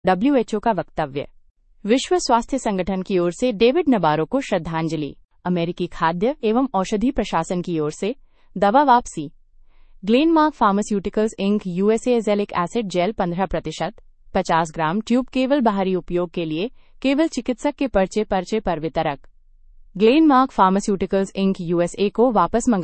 WHO का वक्तव्य। विश्व स्वास्थ्य संगठन की ओर से डेविड नबारो को श्रद्धांजलि। अमेरिकी खाद्य एवं औषधि प्रशासन की ओर से दवा वापसी। Glenmark pharmaceuticals ink USA azelaic acid jail 15% 50 ग्राम ट्यूब केवल बाहरी उपयोग के लिए केवल चिकित्सक के पर्चे पर वितरक। ग्लेनमार्क फार्मास्यूटिकल्स इंक यूएसए को वापस मंगा